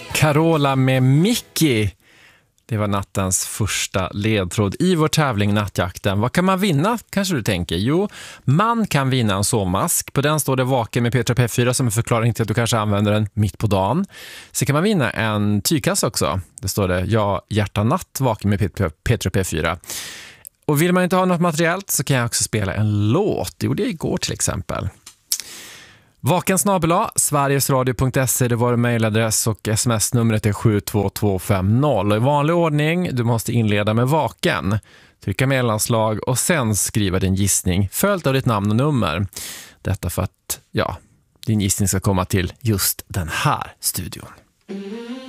Carola med Mickey. Det var nattens första ledtråd i vår tävling Nattjakten. Vad kan man vinna, kanske du tänker? Jo, man kan vinna en sovmask. På den står det Vaken med Petra P4 som en förklaring till att du kanske använder den mitt på dagen. Så kan man vinna en tygkasse också. Det står det Ja, hjärta natt, Vaken med Petra P4. Och vill man inte ha något materiellt så kan jag också spela en låt. Det gjorde jag igår till exempel. Vakensnabel-a, sverigesradio.se, det var mejladress och sms-numret är 72250. Och i vanlig ordning, du måste inleda med Vaken, trycka mellanslag och sen skriva din gissning följt av ditt namn och nummer. Detta för att, din gissning ska komma till just den här studion.